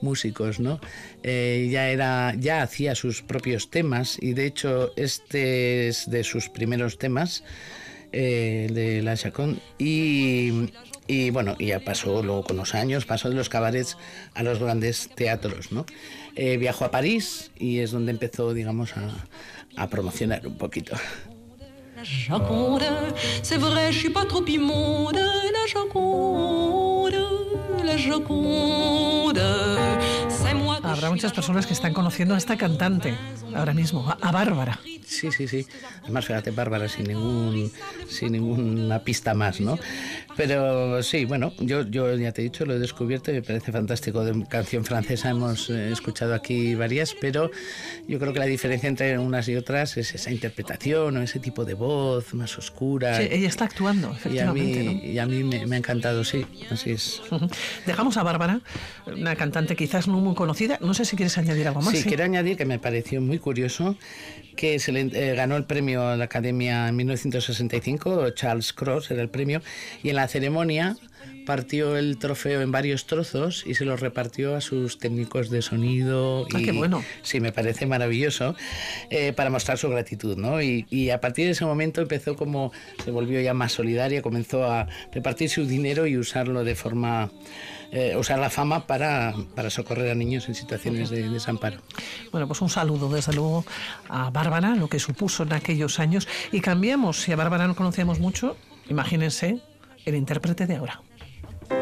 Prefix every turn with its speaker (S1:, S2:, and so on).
S1: músicos, ¿no? Ya hacía sus propios temas y de hecho este es de sus primeros temas, de La Chacón, y bueno, ya pasó luego con los años, pasó de los cabarets a los grandes teatros, ¿no? Viajó a París y es donde empezó, digamos, a promocionar un poquito.
S2: La Joconde, c'est vrai, je suis pas trop immonde. La Joconde, la Joconde, c'est moi.
S3: Habrá muchas personas que están conociendo a esta cantante ahora mismo, a Bárbara.
S1: Sí. Además, fíjate, Bárbara, sin ninguna pista más, ¿no? Pero sí, bueno, yo ya te he dicho, lo he descubierto y me parece fantástico. De canción francesa hemos escuchado aquí varias, pero yo creo que la diferencia entre unas y otras es esa interpretación o ese tipo de voz más oscura.
S3: Sí, ella está actuando, efectivamente.
S1: Y a mí me ha encantado, sí, así es.
S3: Dejamos a Bárbara, una cantante quizás no muy conocida. No sé si quieres añadir algo más.
S1: Sí, quiero añadir que me pareció muy curioso que se le ganó el premio a la Academia en 1965, Charles Cross era el premio, y en la ceremonia partió el trofeo en varios trozos y se los repartió a sus técnicos de sonido.
S3: ¡Qué bueno!
S1: Sí, me parece maravilloso, para mostrar su gratitud, ¿no? Y a partir de ese momento se volvió ya más solidaria, comenzó a repartir su dinero y usarlo de forma... usar la fama para socorrer a niños en situaciones de desamparo.
S3: Bueno, pues un saludo desde luego a Bárbara, lo que supuso en aquellos años. Y cambiamos, si a Bárbara no conocíamos mucho, imagínense el intérprete de ahora.